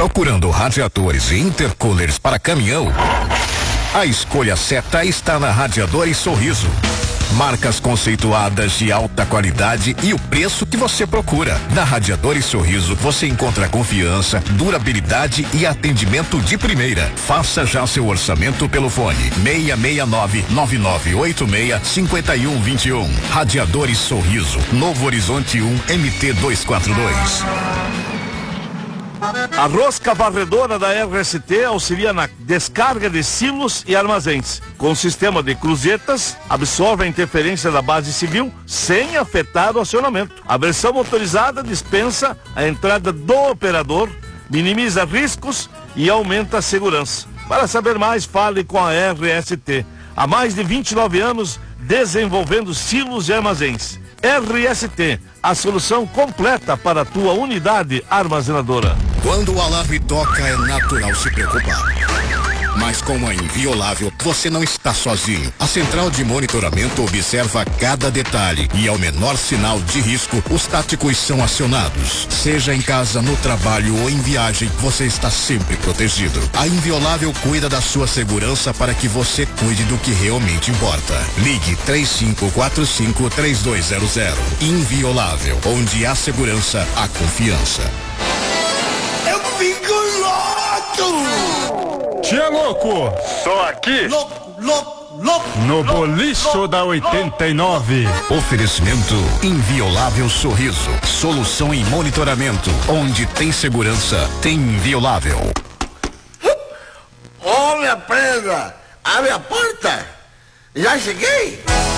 Procurando radiadores e intercoolers para caminhão? A escolha certa está na Radiadores Sorriso. Marcas conceituadas de alta qualidade e o preço que você procura. Na Radiadores Sorriso você encontra confiança, durabilidade e atendimento de primeira. Faça já seu orçamento pelo fone 669-9986-5121. Radiadores Sorriso, Novo Horizonte 1, MT 242. A rosca varredora da RST auxilia na descarga de silos e armazéns. Com sistema de cruzetas, absorve a interferência da base civil sem afetar o acionamento. A versão motorizada dispensa a entrada do operador, minimiza riscos e aumenta a segurança. Para saber mais, fale com a RST. Há mais de 29 anos desenvolvendo silos e armazéns. RST, a solução completa para a tua unidade armazenadora. Quando o alarme toca, é natural se preocupar. Mas com a Inviolável, você não está sozinho. A central de monitoramento observa cada detalhe e ao menor sinal de risco, os táticos são acionados. Seja em casa, no trabalho ou em viagem, você está sempre protegido. A Inviolável cuida da sua segurança para que você cuide do que realmente importa. Ligue 3545-3200. Inviolável, onde há segurança, há confiança. Eu fico louco! Tia louco! Só aqui? No Bolicho da 89. Oferecimento Inviolável Sorriso. Solução em monitoramento. Onde tem segurança, tem Inviolável. Ô, minha prenda! Abre a porta! Já cheguei!